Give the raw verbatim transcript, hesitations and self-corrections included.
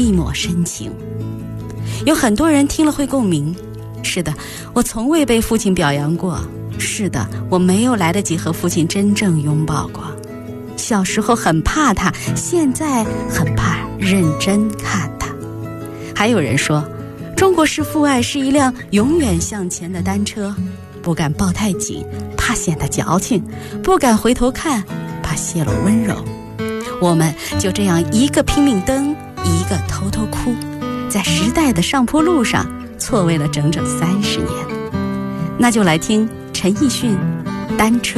一抹深情。有很多人听了会共鸣，是的，我从未被父亲表扬过，是的，我没有来得及和父亲真正拥抱过。小时候很怕他，现在很怕认真看他。还有人说，中国式父爱是一辆永远向前的单车，不敢抱太紧，怕显得矫情，不敢回头看，怕泄露温柔。我们就这样一个拼命蹬，一个偷偷哭，在时代的上坡路上错位了整整三十年。那就来听陈奕迅《单车》。